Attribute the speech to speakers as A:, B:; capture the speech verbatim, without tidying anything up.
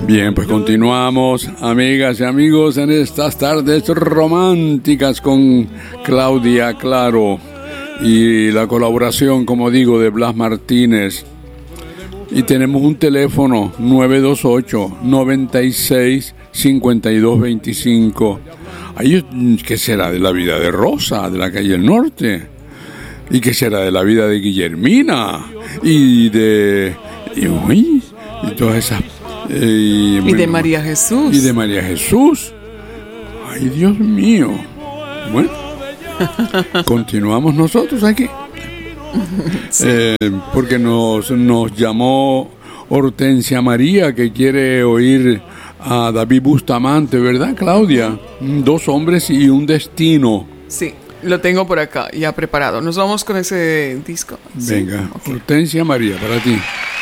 A: Bien, pues continuamos, amigas y amigos, en estas tardes románticas con Claudia Claro y la colaboración, como digo, de Blas Martínez. Y tenemos un teléfono nueve dos ocho, nueve seis, cinco dos dos cinco. Ay, ¿qué será de la vida de Rosa, de la calle del Norte? ¿Y qué será de la vida de Guillermina? Y de... Y, uy, y todas esas...
B: Eh, y de María Jesús.
A: Y de María Jesús. Ay, Dios mío. Bueno, continuamos nosotros aquí. Sí. Eh, porque nos, nos llamó Hortensia María, que quiere oír a David Bustamante, ¿verdad, Claudia? Dos hombres y un destino.
B: Sí, lo tengo por acá ya preparado. Nos vamos con ese disco.
A: Venga,
B: sí, okay.
A: Hortensia María, para ti.